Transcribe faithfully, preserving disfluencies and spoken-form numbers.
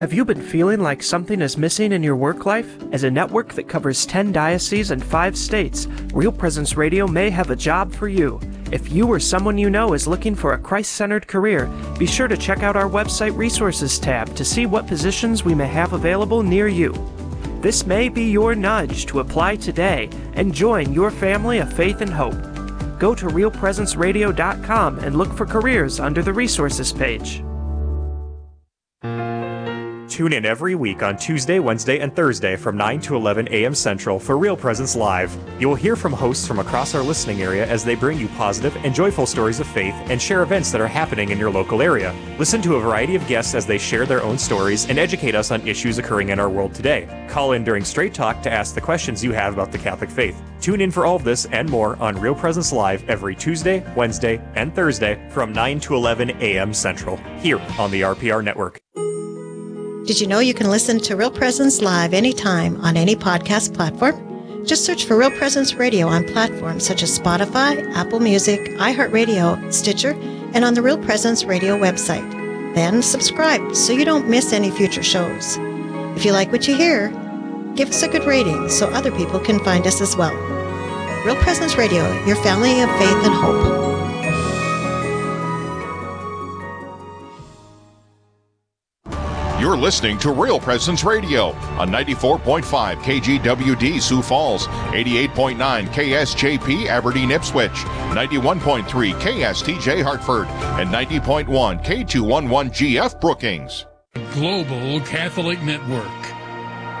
Have you been feeling like something is missing in your work life? As a network that covers ten dioceses and five states, Real Presence Radio may have a job for you. If you or someone you know is looking for a Christ-centered career, be sure to check out our website Resources tab to see what positions we may have available near you. This may be your nudge to apply today and join your family of faith and hope. Go to real presence radio dot com and look for careers under the Resources page. Tune in every week on Tuesday, Wednesday, and Thursday from nine to eleven a.m. Central for Real Presence Live. You will hear from hosts from across our listening area as they bring you positive and joyful stories of faith and share events that are happening in your local area. Listen to a variety of guests as they share their own stories and educate us on issues occurring in our world today. Call in during Straight Talk to ask the questions you have about the Catholic faith. Tune in for all of this and more on Real Presence Live every Tuesday, Wednesday, and Thursday from nine to eleven a.m. Central, here on the R P R Network. Did you know you can listen to Real Presence Live anytime on any podcast platform? Just search for Real Presence Radio on platforms such as Spotify, Apple Music, iHeartRadio, Stitcher, and on the Real Presence Radio website. Then subscribe so you don't miss any future shows. If you like what you hear, give us a good rating so other people can find us as well. Real Presence Radio, your family of faith and hope. You're listening to Real Presence Radio on ninety-four point five K G W D Sioux Falls, eighty-eight point nine K S J P Aberdeen Ipswich, ninety-one point three K S T J Hartford, and ninety point one K two eleven G F Brookings. Global Catholic Network.